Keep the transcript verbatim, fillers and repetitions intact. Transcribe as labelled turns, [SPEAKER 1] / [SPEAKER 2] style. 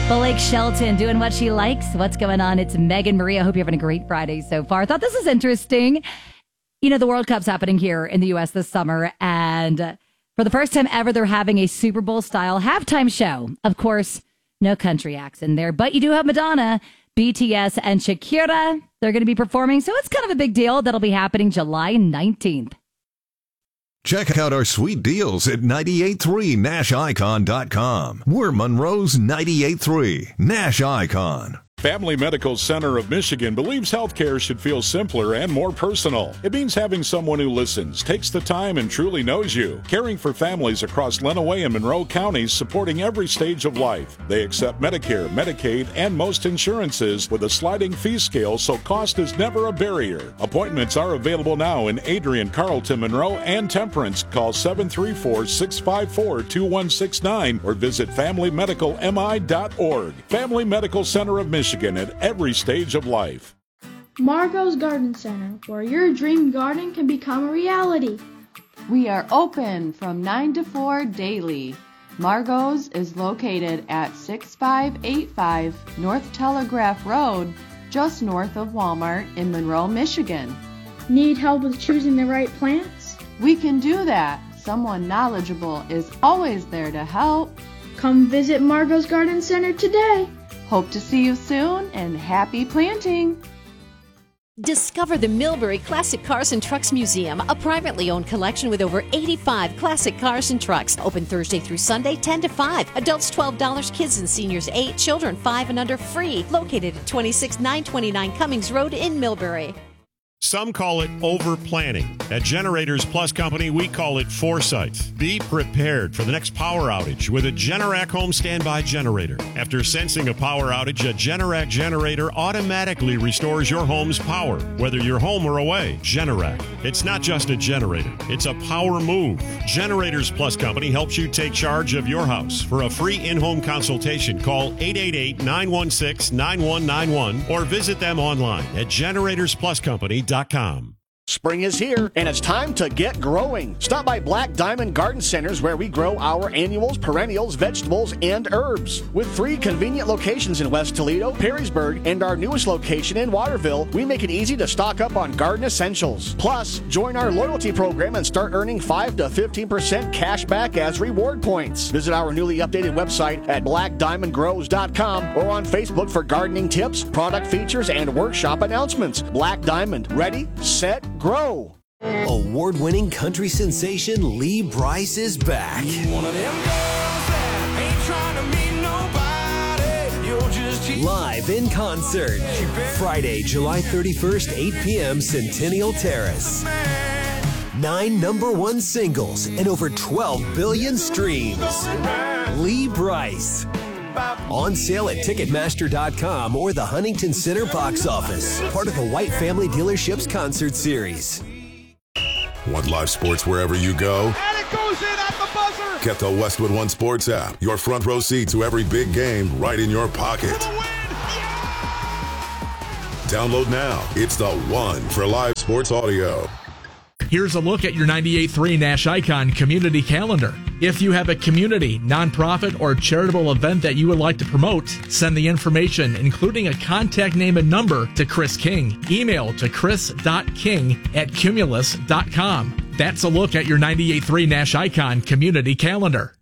[SPEAKER 1] Blake Shelton doing what she likes. What's going on? It's Megan Marie. I hope you're having a great Friday so far. I thought this is interesting. You know, the World Cup's happening here in the U S this summer, and for the first time ever, they're having a Super Bowl-style halftime show. Of course, no country acts in there, but you do have Madonna, B T S, and Shakira. They're going to be performing, so it's kind of a big deal. That'll be happening July nineteenth.
[SPEAKER 2] Check out our sweet deals at ninety-eight three Nash Icon dot com. We're Monroe's ninety-eight three Nash Icon.
[SPEAKER 3] Family Medical Center of Michigan believes healthcare should feel simpler and more personal. It means having someone who listens, takes the time, and truly knows you. Caring for families across Lenawee and Monroe counties, supporting every stage of life. They accept Medicare, Medicaid, and most insurances with a sliding fee scale, so cost is never a barrier. Appointments are available now in Adrian, Carlton, Monroe, and Temperance. Call seven three four, six five four, two one six nine or visit family medical m i dot org. Family Medical Center of Michigan. Michigan at every stage of life.
[SPEAKER 4] Margot's Garden Center, where your dream garden can become a reality.
[SPEAKER 5] We are open from nine to four daily. Margot's is located at six five eight five North Telegraph Road, just north of Walmart in Monroe, Michigan.
[SPEAKER 4] Need help with choosing the right plants?
[SPEAKER 5] We can do that. Someone knowledgeable is always there to help.
[SPEAKER 4] Come visit Margot's Garden Center today.
[SPEAKER 5] Hope to see you soon, and happy planting!
[SPEAKER 6] Discover the Millbury Classic Cars and Trucks Museum, a privately owned collection with over eighty-five classic cars and trucks. Open Thursday through Sunday, ten to five. Adults twelve dollars, kids and seniors eight, children five and under free. Located at twenty-six nine twenty-nine Cummings Road in Millbury.
[SPEAKER 7] Some call it over-planning. At Generators Plus Company, we call it foresight. Be prepared for the next power outage with a Generac home standby generator. After sensing a power outage, a Generac generator automatically restores your home's power, whether you're home or away. Generac. It's not just a generator. It's a power move. Generators Plus Company helps you take charge of your house. For a free in-home consultation, call eight eight eight, nine one six, nine one nine one or visit them online at generators plus company dot com.
[SPEAKER 8] Spring is here, and it's time to get growing. Stop by Black Diamond Garden Centers, where we grow our annuals, perennials, vegetables, and herbs. With three convenient locations in West Toledo, Perrysburg, and our newest location in Waterville, we make it easy to stock up on garden essentials. Plus, join our loyalty program and start earning five to fifteen percent cash back as reward points. Visit our newly updated website at black diamond grows dot com or on Facebook for gardening tips, product features, and workshop announcements. Black Diamond, ready, set, grow.
[SPEAKER 9] Award-winning country sensation Lee Brice is back.
[SPEAKER 10] One of them girls that ain't trying to meet nobody. You're just
[SPEAKER 9] live in concert. Friday, July thirty-first, eight p.m. Centennial Terrace. Nine number one singles and over twelve billion streams. Lee Brice. On sale at Ticketmaster dot com or the Huntington Center box office. Part of the White Family Dealerships concert series.
[SPEAKER 11] Want live sports wherever you go?
[SPEAKER 12] And it goes in at the buzzer!
[SPEAKER 11] Get the Westwood One Sports app. Your front row seat to every big game right in your pocket. Yeah! Download now. It's the one for live sports audio.
[SPEAKER 13] Here's a look at your ninety-eight point three Nash Icon community calendar. If you have a community, nonprofit, or charitable event that you would like to promote, send the information, including a contact name and number, to Chris King. Email to chris dot king at cumulus dot com. That's a look at your ninety-eight point three Nash Icon community calendar.